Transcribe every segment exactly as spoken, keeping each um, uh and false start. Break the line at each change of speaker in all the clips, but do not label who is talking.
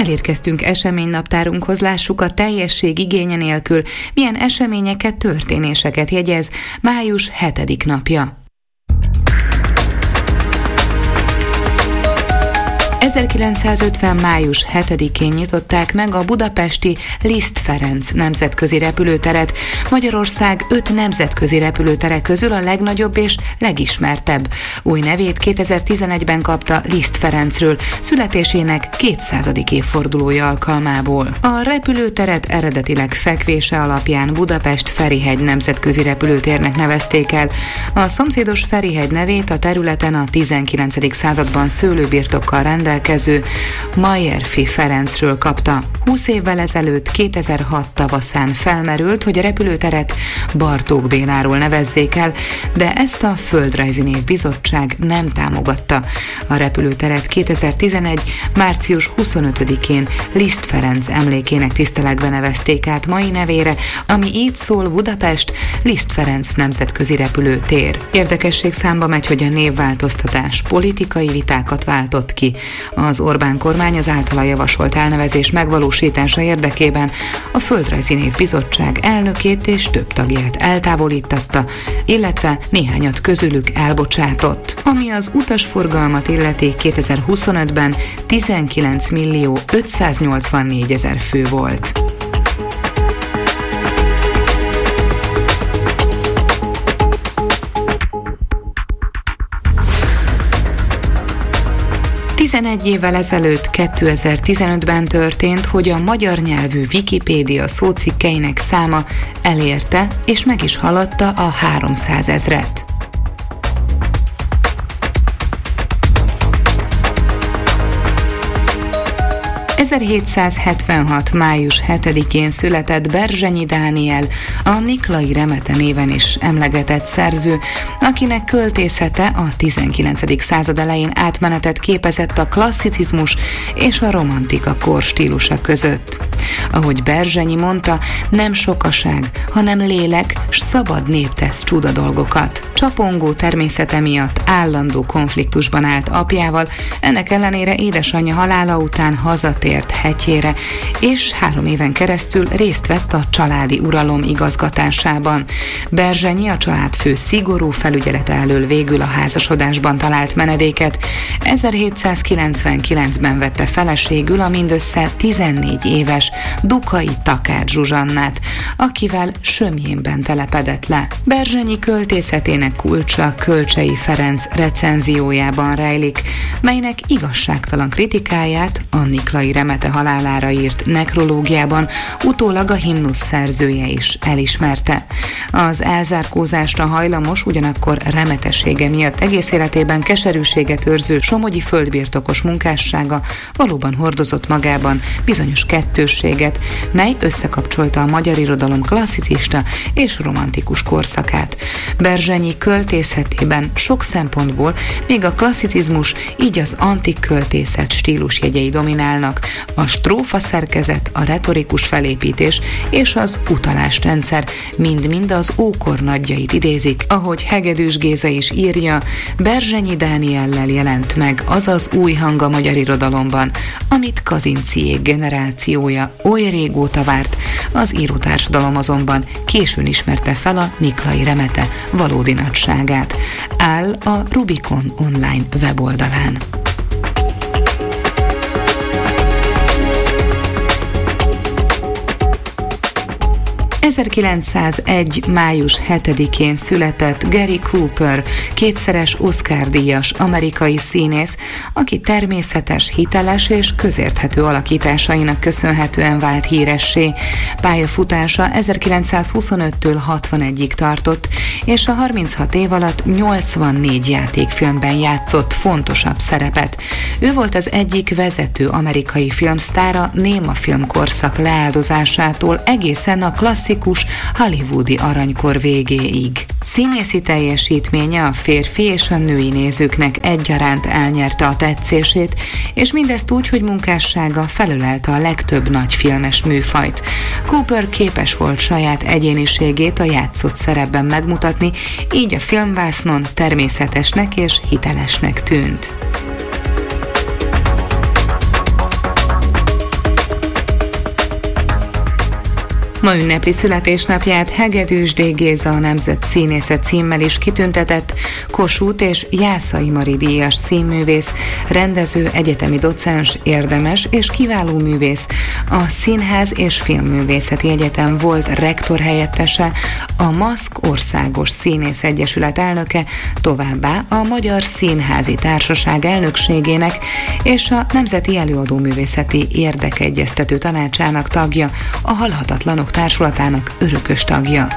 Elérkeztünk eseménynaptárunkhoz, lássuk a teljesség igénye nélkül, milyen eseményeket, történéseket jegyez május hetedik napja. ezerkilencszázötven. május hetedikén nyitották meg a budapesti Liszt Ferenc nemzetközi repülőteret, Magyarország öt nemzetközi repülőtere közül a legnagyobb és legismertebb. Új nevét kétezer-tizenegyben kapta Liszt Ferencről, születésének kétszázadik évfordulója alkalmából. A repülőteret eredetileg fekvése alapján Budapest Ferihegy nemzetközi repülőtérnek nevezték el. A szomszédos Ferihegy nevét a területen a tizenkilencedik században szőlőbirtokkal rendelkező Majerfi Ferencről kapta. húsz évvel ezelőtt, kétezer-hat tavaszán felmerült, hogy a repülőteret Bartók Béláról nevezzék el, de ezt a Földrajzi Névbizottság nem támogatta. A repülőteret kétezer-tizenegy. március huszonötödikén Liszt Ferenc emlékének tisztelegve nevezték át mai nevére, ami így szól: Budapest Liszt Ferenc nemzetközi repülőtér. Érdekesség számba megy, hogy a névváltoztatás politikai vitákat váltott ki. Az Orbán kormány az általa javasolt elnevezés megvalósítása érdekében a Földrajzi Névbizottság elnökét és több tagját eltávolítatta, illetve néhányat közülük elbocsátott. Ami az utasforgalmat illeti, kétezer-huszonötben tizenkilenc millió ötszáznyolcvannégy ezer fő volt. tizenegy évvel ezelőtt, kétezer-tizenötben történt, hogy a magyar nyelvű Wikipédia szócikkeinek száma elérte és meg is haladta a háromszázezret. ezerhétszázhetvenhat. május hetedikén született Berzsenyi Dániel, a Niklai Remete néven is emlegetett szerző, akinek költészete a tizenkilencedik század elején átmenetet képezett a klasszicizmus és a romantika korstílusa között. Ahogy Berzsenyi mondta, nem sokaság, hanem lélek s szabad nép tesz csuda dolgokat. Csapongó természete miatt állandó konfliktusban állt apjával, ennek ellenére édesanyja halála után hazatért Hetyére, és három éven keresztül részt vett a családi uralom igazgatásában. Berzsenyi a családfő szigorú felügyelete elől végül a házasodásban talált menedéket. ezerhétszázkilencvenkilencben vette feleségül a mindössze tizennégy éves Dukai Takács Zsuzsannát, akivel Sömjénben telepedett le. Berzsenyi költészetének kulcsa Kölcsey Ferenc recenziójában rejlik, melynek igazságtalan kritikáját a Niklai Remete halálára írt nekrológiában utólag a himnusz szerzője is elismerte. Az elzárkózásra hajlamos, ugyanakkor remetessége miatt egész életében keserűséget őrző somogyi földbirtokos munkássága valóban hordozott magában bizonyos kettősséget, mely összekapcsolta a magyar irodalom klasszicista és romantikus korszakát. Berzsenyi költészetében sok szempontból még a klasszicizmus, így az antik költészet stílusjegyei dominálnak, a strófa szerkezet, a retorikus felépítés és az utalásrendszer mind-mind az ókor nagyjait idézik. Ahogy Hegedűs Géza is írja, Berzsenyi Dániellel jelent meg az az új hang a magyar irodalomban, amit Kazincziék generációja oly régóta várt, az írótársadalom azonban későn ismerte fel a Niklai Remete valódi nagyságát. Áll a Rubikon online weboldalán. ezerkilencszázegy. május hetedikén született Gary Cooper, kétszeres Oscar-díjas amerikai színész, aki természetes, hiteles és közérthető alakításainak köszönhetően vált híressé. Pályafutása ezerkilencszázhuszonöttől hatvanegyig tartott, és a harminchat év alatt nyolcvannégy játékfilmben játszott fontosabb szerepet. Ő volt az egyik vezető amerikai filmsztára néma filmkorszak leáldozásától egészen a klasszikus hollywoodi aranykor végéig. Színészi teljesítménye a férfi és a női nézőknek egyaránt elnyerte a tetszését, és mindezt úgy, hogy munkássága felölelte a legtöbb nagy filmes műfajt. Cooper képes volt saját egyéniségét a játszott szerepben megmutatni, így a filmvásznon természetesnek és hitelesnek tűnt. Ma ünnepli születésnapját Hegedűs D. Géza a Nemzet Színésze címmel is kitüntetett Kossuth és Jászai Mari díjas színművész, rendező, egyetemi docens, érdemes és kiváló művész, a Színház és Filmművészeti Egyetem volt rektor helyettese, a MASZK Országos Színész Egyesület elnöke, továbbá a Magyar Színházi Társaság elnökségének és a Nemzeti Előadóművészeti Érdekegyeztető Tanácsának tagja, a Halhatatlanok Társulatának örökös tagja.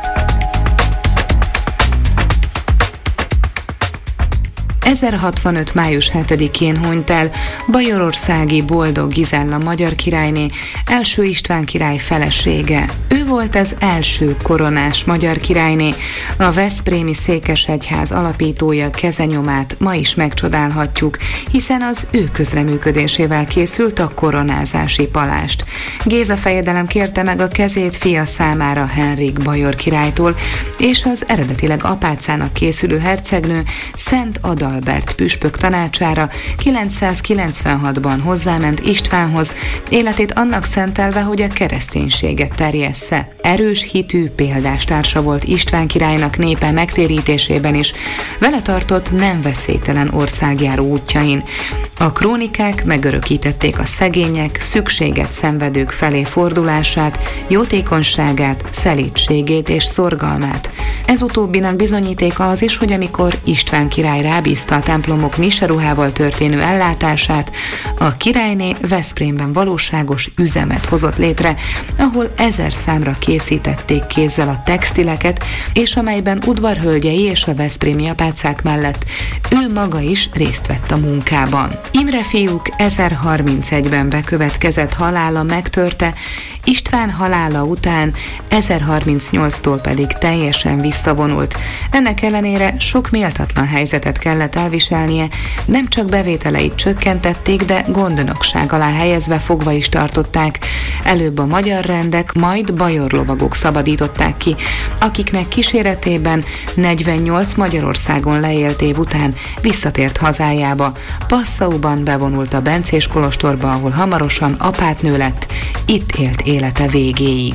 ezerhatvanöt. május hetedikén hunyt el bajorországi Boldog Gizella magyar királyné, első István király felesége. Ő volt az első koronás magyar királyné, a veszprémi székesegyház alapítója kezenyomát ma is megcsodálhatjuk, hiszen az ő közreműködésével készült a koronázási palást. Géza fejedelem kérte meg a kezét fia számára Henrik bajor királytól, és az eredetileg apácának készülő hercegnő Szent Adalbert püspök tanácsára kilencszázkilencvenhatban hozzáment Istvánhoz, életét annak szentelve, hogy a kereszténységet terjessze. Erős hitű példάστársa volt István királynak népe megtérítésében is, vele tartott nem veszélytelen országjáró útjain. A krónikák megörökítették a szegények, szükséget szenvedők felé fordulását, jótékonyságát, szelídségét és szorgalmát. Ez utóbbinak bizonyítéka az is, hogy amikor István király rábízta a templomok miseruhával történő ellátását, a királyné Veszprémben valóságos üzemet hozott létre, ahol ezer számra készítették kézzel a textileket, és amelyben udvarhölgyei és a veszprémi apácák mellett ő maga is részt vett a munkában. Imre fiúk ezerharmincegyben bekövetkezett halála megtörte, István halála után ezerharmincnyolctól pedig teljesen visszavonult. Ennek ellenére sok méltatlan helyzetet kellett elviselnie, nem csak bevételeit csökkentették, de gondnokság alá helyezve fogva is tartották. Előbb a magyar rendek, majd bajorlovagok szabadították ki, akiknek kíséretében negyvennyolc Magyarországon leélt év után visszatért hazájába. Passauban bevonult a bencés kolostorba, ahol hamarosan apátnő lett, itt élt élete végéig.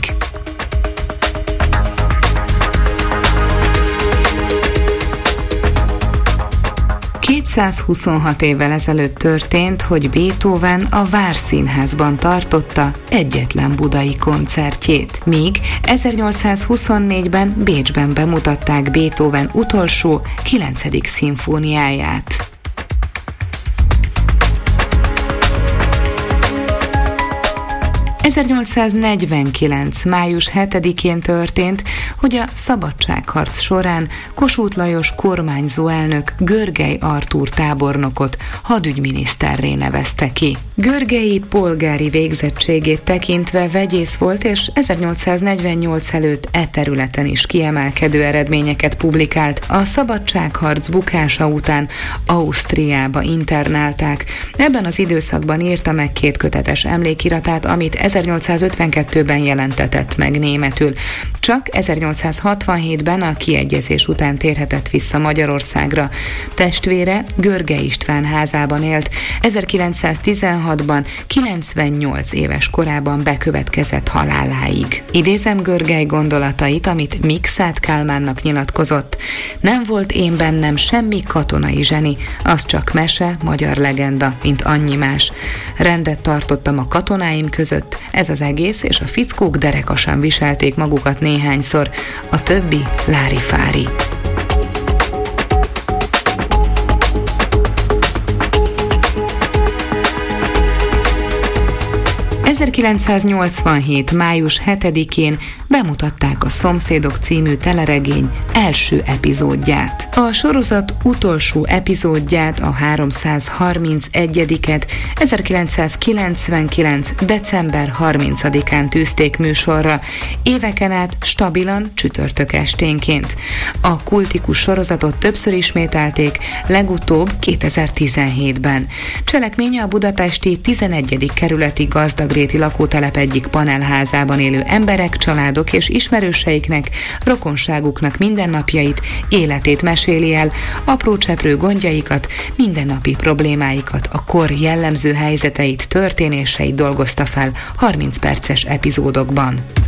kétszázhuszonhat évvel ezelőtt történt, hogy Beethoven a Várszínházban tartotta egyetlen budai koncertjét, míg ezernyolcszázhuszonnégyben Bécsben bemutatták Beethoven utolsó, kilencedik szimfóniáját. ezernyolcszáznegyvenkilenc. május hetedikén történt, hogy a szabadságharc során Kossuth Lajos kormányzó elnök Görgei Artúr tábornokot hadügyminiszterré nevezte ki. Görgei polgári végzettségét tekintve vegyész volt, és ezernyolcszáznegyvennyolc előtt e területen is kiemelkedő eredményeket publikált. A szabadságharc bukása után Ausztriába internálták. Ebben az időszakban írta meg két kötetes emlékiratát, amit ezernyolcszázötvenkettőben jelentetett meg németül. Csak ezernyolcszázhatvanhétben a kiegyezés után térhetett vissza Magyarországra. Testvére Görgei István házában élt. ezerkilencszáztizenhatban kilencvennyolc éves korában bekövetkezett haláláig. Idézem Görgei gondolatait, amit Mikszáth Kálmánnak nyilatkozott. Nem volt én bennem semmi katonai zseni, az csak mese, magyar legenda, mint annyi más. Rendet tartottam a katonáim között, ez az egész, és a fickók derekasan viselték magukat néhányszor, a többi lári-fári. ezerkilencszáznyolcvanhét. május hetedikén bemutatták a Szomszédok című teleregény első epizódját. A sorozat utolsó epizódját, a háromszázharmincegyediket ezerkilencszázkilencvenkilenc. december harmincadikán tűzték műsorra, éveken át stabilan csütörtök esténként. A kultikus sorozatot többször ismételték, legutóbb kétezer-tizenhétben. Cselekménye a budapesti tizenegyedik kerületi Gazdagréti lakótelep egyik panelházában élő emberek, családok és ismerőseiknek, rokonságuknak mindennapjait, életét meséli el, apró-cseprő gondjaikat, mindennapi problémáikat, a kor jellemző helyzeteit, történéseit dolgozta fel harminc perces epizódokban.